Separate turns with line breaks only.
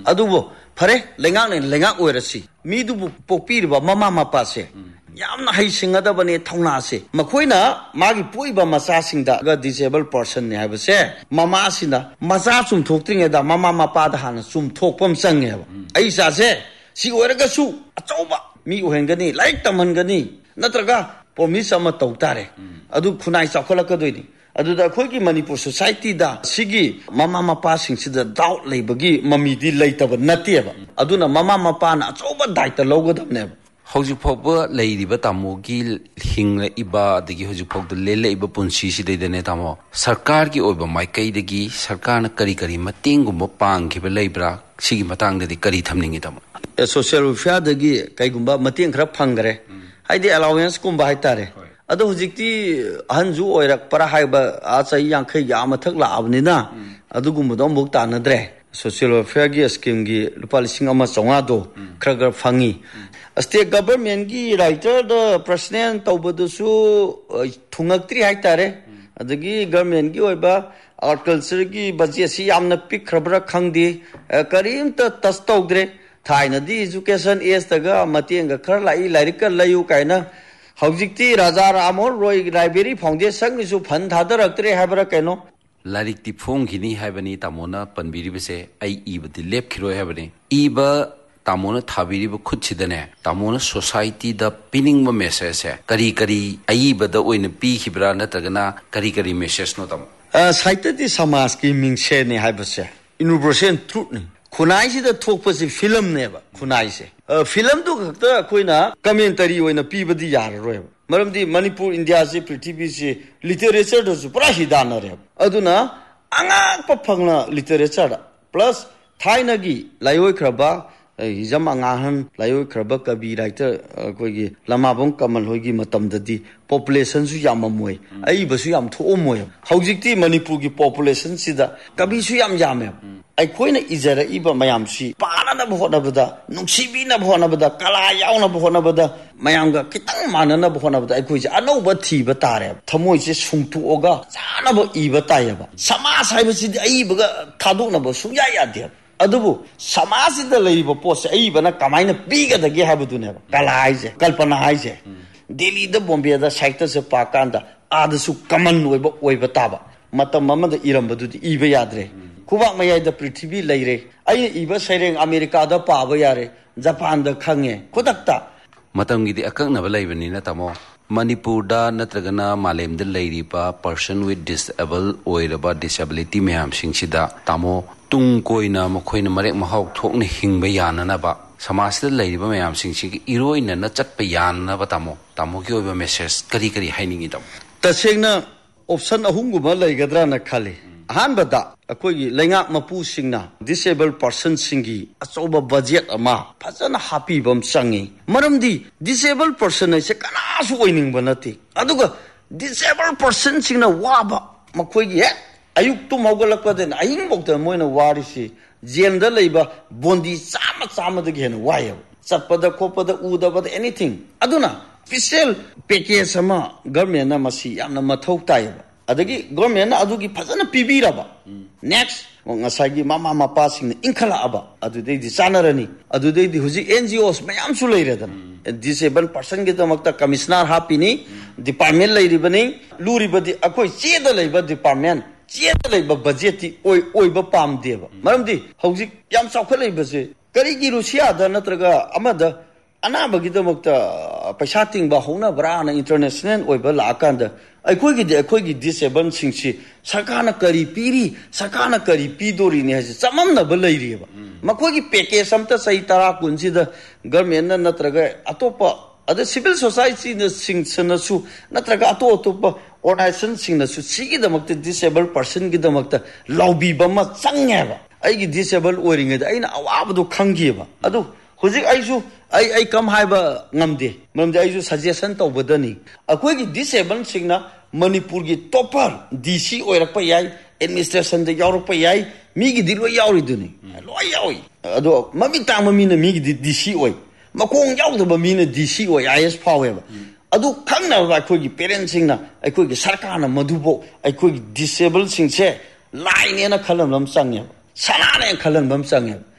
Adubo, Pare, Lengang and Lenga Werasi, Midu Pokiriba, Mama Mapase. Yamna Haisingada Taunase. Maquina, Magi Puiba Masasing that disabled person have say. Mamasina, Masasum talking at the Mama Mapadahan, Sum Topum Sang. Aisa say, Si Weragasu, Atoba, Mi Uhengani, like the Mangani, Natraga, Pomisama Tautare. Adu Kunai Sakolakadini. Adu the Kogi Manipur Society da Sigi Mama passing to the doubt labagi Mami di later but nativa. Aduna Mama Mapana, it's over died the logo of never.
Howju Popa Lady Batamogi Hing Iba, the Hojupok, the Lele Iba Punsi de Netamo. Sarkargi over my Kaidegi, Sarkana Karikari, Matingum Pang, Kibelabra, Sigi Matang the Kari Tamning itam.
A social affair the Gi, Kaigumba, Matin Krapangre. I the allowance Kumbaitare. Ado hujikti hanju oirak para haiba acha yankhai yamathakla abnina adugumudom bukta nadre social welfare gi scheme gi lupa lising ama chonga do khragar phangi state government gi writer the president tawbadusu thungaktri haitare adagi government gi oiba agriculture gi budget si yamna pik khrabra khangdi karim ta tastogdre thaina di education is taga matienga kharlai lairika layu kaina Howjikti Raja Ramon Roy Library Foundation is Upan Tadraktre Habrakeno.
Larik the Fongini Habani Tamona Panbiribese, I but the lep kilo habani. Eba Tamona Tabiriba Kuchidane, Tamona Society the pinning message, Kari, Aiba the Win P. Hibrana Tagana, Kari message notam.
Cited the Samaski Ming Shani Habase. In Ubrosen Trutni. Kunaisi the talk was a film never. Kunaisi. Film to the Quina commentary when a people the yard. Madam the Manipur India's pretty literature to Prahidana. Aduna Anga Papanga literature plus Tainagi, Layo Kraba, Hizamangahan, Layo Kraba Kabi writer, Kogi, Lamabon Kamal Hogi Matam the population Yamamwe, Aibasuyam to Omoy. Howjikti Manipugi population Sida, Kabisuyam Yamem. I coin is a Iba Mayamsi, Panana Bohonabada, Nuxibina Bohonabada, Kalayana Bohonabada, Mayanga, Kitang Manana Bohonabada, I could I know what tea but Tare, Tamoy is from to Oga, Sanaba Eva Tayaba, Samas I was in the Iba Kadunaba, Suyaya dear. Adubu, Samas in the labor post, even a Kamina bigger the Gahabuduna, Kalaize, Kalpanaize. Daily the Bombay, the sectors of Pakanda, others who come on with Taba, Matamama the Irambadu, Eva Yadre. Kuba Maya the pretty lady. I even saying America the Pavayare, Japan the Kange, Kodakta.
Matangi the Akang never live in Tamo. Manipurda Natragana Malem the lady pa person with disable or about disability mayam singshida Tamo Tung Koina Mokoina Marek Mahok Tokni Hingbayana Naba. Samas the lady mayam singshi Eroin and not chat Payana Batamo. Tamokyo message Kari hiding it up.
The Singna option a Hunguma like Gadrana Kali. Hanbada, a Kogi, Lenga Mapu Singna, disabled person singi, a sober budget ama, Pazana happy bum sangi. Madam di, disabled person is a canas winning banati. Aduga, disabled person singna waba, Makogi, Ayuk to Mogolaka then I invoked the Moina Warisi, Gender labor, Bondi, Sama again, wire, Sapada Copa the Uda, but anything. Aduna, Pisel, Peke Sama, Garmena Masi, and the Matok Taiba. Adagi government adugi phazana pibiraba next ngasagi mama mapa sing inkhala aba adudei di sanarani adudei di huji NGOs mayam su leiredan disabled person gi damakta commissioner hapini department leiribani luribadi akoi cheda leiba department cheda leiba budget oiba pamdeba maramdi huji yam saukha leibase kari gi Russia da natraga amada anabagi damakta paisa tingba hona brana international oiba lakanda Aikogi disabled singsi, Sakana Kari Piri, Sakana Kari Pidori has Samana Balariva. Makogi Peke, Samta Saitara consider Government Natraga, Atopa, other civil society in the sing Sanasu, Natraga Atopa, or I sing the Susi the Makta disabled person get the Makta, Lobby Bama Sangeva. I get disabled wearing it, I know Abdo Kangiva. Ado. I come haiba ngamde. Mamde I suggestion to Badani. A quick disabled signa, Manipurgi topper, DC or a payai, administration the Europayai, Migi Dilo Yauriduni. Loyawi. Ado, Mamita Mina Migi DC way. Makong Yaudaba Mina DC way, IS power. Ado Kanga, I could parent signa, I could Sarkana Madubo, I could disable sing say, line in a column sangya. Salana and column sangya.